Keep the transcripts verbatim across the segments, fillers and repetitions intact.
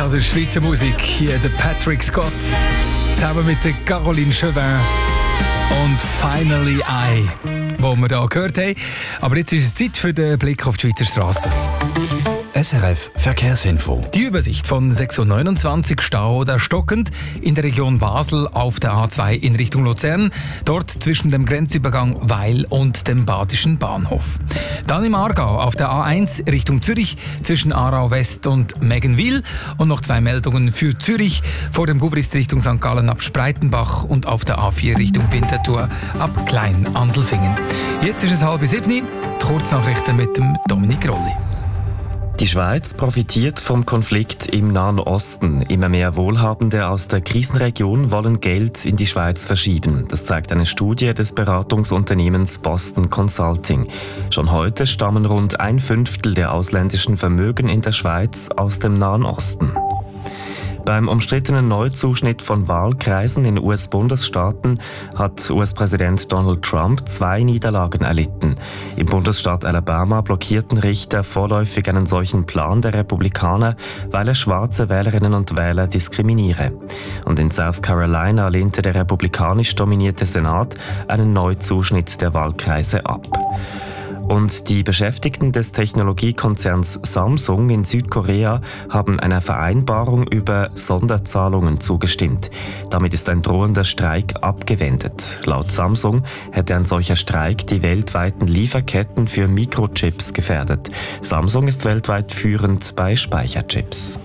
Das ist Schweizer Musik. Hier der Patrick Scott zusammen mit der Caroline Chauvin und Finally I, wo wir hier gehört haben. Aber jetzt ist es Zeit für den Blick auf die Schweizer Strassen. S R F Verkehrsinfo. Die Übersicht von sechs Uhr neunundzwanzig, Stau oder stockend in der Region Basel auf der A zwei in Richtung Luzern, dort zwischen dem Grenzübergang Weil und dem Badischen Bahnhof. Dann im Aargau auf der A eins Richtung Zürich zwischen Aarau West und Meggenwil und noch zwei Meldungen für Zürich vor dem Gubrist Richtung Sankt Gallen ab Spreitenbach und auf der A vier Richtung Winterthur ab Klein-Andelfingen. Jetzt ist es halb sieben, die Kurznachrichten mit dem Dominik Rolli. Die Schweiz profitiert vom Konflikt im Nahen Osten. Immer mehr Wohlhabende aus der Krisenregion wollen Geld in die Schweiz verschieben. Das zeigt eine Studie des Beratungsunternehmens Boston Consulting. Schon heute stammen rund ein Fünftel der ausländischen Vermögen in der Schweiz aus dem Nahen Osten. Beim umstrittenen Neuzuschnitt von Wahlkreisen in U S-Bundesstaaten hat U S-Präsident Donald Trump zwei Niederlagen erlitten. Im Bundesstaat Alabama blockierten Richter vorläufig einen solchen Plan der Republikaner, weil er schwarze Wählerinnen und Wähler diskriminiere. Und in South Carolina lehnte der republikanisch dominierte Senat einen Neuzuschnitt der Wahlkreise ab. Und die Beschäftigten des Technologiekonzerns Samsung in Südkorea haben einer Vereinbarung über Sonderzahlungen zugestimmt. Damit ist ein drohender Streik abgewendet. Laut Samsung hätte ein solcher Streik die weltweiten Lieferketten für Mikrochips gefährdet. Samsung ist weltweit führend bei Speicherchips.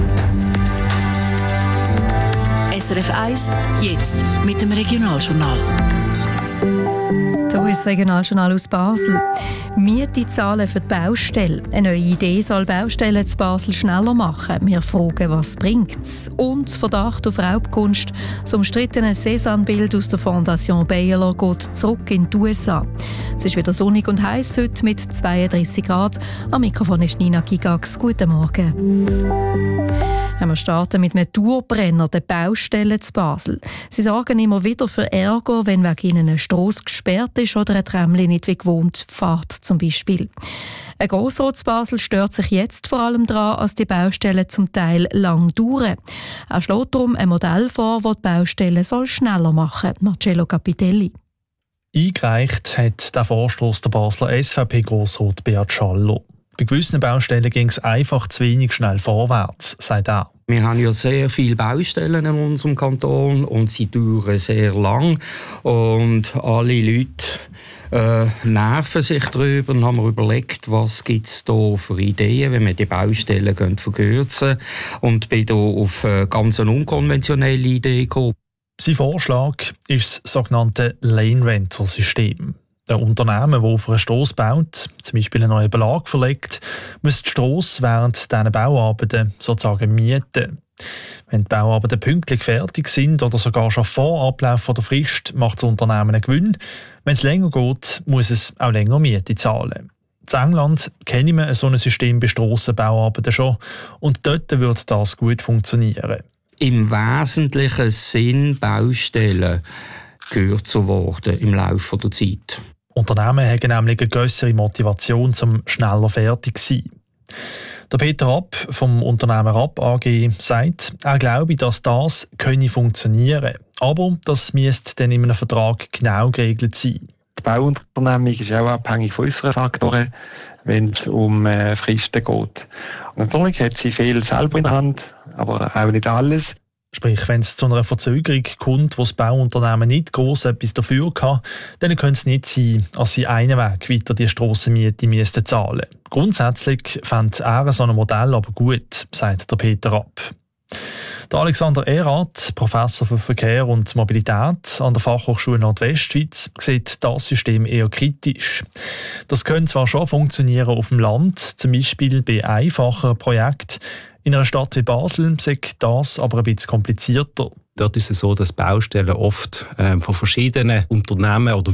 S R F eins, jetzt mit dem Regionaljournal. So ist das Regionaljournal aus Basel. Miete zahlen für die Baustelle. Eine neue Idee soll Baustellen zu Basel schneller machen. Wir fragen, was bringt es? Und Verdacht auf Raubkunst. Das umstrittene Cézanne-Bild aus der Fondation Baylor geht zurück in die U S A. Es ist wieder sonnig und heiß heute mit zweiunddreissig Grad. Am Mikrofon ist Nina Gigax. Guten Morgen. Wir starten mit einem Tourbrenner der Baustellen zu Basel. Sie sorgen immer wieder für Ärger, wenn wegen ihnen eine Strasse gesperrt ist oder eine Tramli nicht wie gewohnt fährt, zum Beispiel. Ein Grossrat zu Basel stört sich jetzt vor allem daran, dass die Baustellen zum Teil lang dauern. Er schlägt darum ein Modell vor, das die Baustellen soll schneller machen soll. Marcello Capitelli. Eingereicht hat der Vorstoss der Basler S V P-Grossrat Beat Schallo. Bei gewissen Baustellen ging es einfach zu wenig schnell vorwärts, sagt er. Wir haben ja sehr viele Baustellen in unserem Kanton und sie dauern sehr lang. Und alle Leute äh, nerven sich darüber und haben überlegt, was gibt es da für Ideen, wenn wir die Baustellen gehen, verkürzen. Und bin da auf eine ganz unkonventionelle Idee gekommen. Sein Vorschlag ist das sogenannte Lane-Rental-System. Ein Unternehmen, das auf einer Strasse baut, zum Beispiel einen neuen Belag verlegt, muss die Strasse während dieser Bauarbeiten sozusagen mieten. Wenn die Bauarbeiten pünktlich fertig sind oder sogar schon vor Ablauf der Frist, macht das Unternehmen einen Gewinn. Wenn es länger geht, muss es auch länger Miete zahlen. In England kennen wir so ein System bei Strassenbauarbeiten schon und dort wird das gut funktionieren. Im wesentlichen Sinn Baustellen kürzer worden im Laufe der Zeit. Unternehmen haben nämlich eine grössere Motivation, um schneller fertig zu sein. Der Peter Rapp vom Unternehmen Rapp A G sagt, er glaube, dass das könne funktionieren. Aber das müsste dann in einem Vertrag genau geregelt sein. Die Bauunternehmung ist auch abhängig von unseren Faktoren, wenn es um äh, Fristen geht. Und natürlich hat sie viel selber in der Hand, aber auch nicht alles. Sprich, wenn es zu einer Verzögerung kommt, wo das Bauunternehmen nicht gross etwas dafür kann, dann könnte es nicht sein, dass sie einen Weg weiter die Strassenmiete müssten zahlen. Grundsätzlich fände er so ein Modell aber gut, sagt der Peter Rapp. Der Alexander Erath, Professor für Verkehr und Mobilität an der Fachhochschule Nordwestschweiz, sieht das System eher kritisch. Das könnte zwar schon funktionieren auf dem Land, zum Beispiel bei einfacheren Projekten. In einer Stadt wie Basel sei das aber ein bisschen komplizierter. Dort ist es so, dass Baustellen oft ähm, von verschiedenen Unternehmen oder